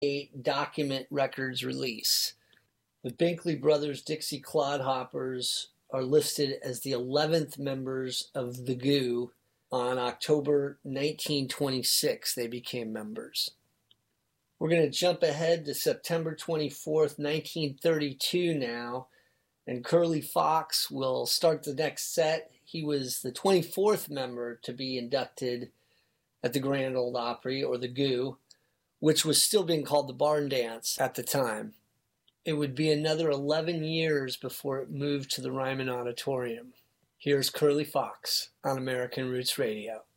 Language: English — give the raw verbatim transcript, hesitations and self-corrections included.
a document records release. The Binkley Brothers Dixie Clodhoppers are listed as the eleventh members of the Goo. On October nineteen twenty-six, they became members. We're going to jump ahead to September twenty-fourth, nineteen thirty-two now, and Curly Fox will start the next set. He was the twenty-fourth member to be inducted at the Grand Ole Opry, or the Goo, which was still being called the Barn Dance at the time. It would be another eleven years before it moved to the Ryman Auditorium. Here's Curly Fox on American Roots Radio.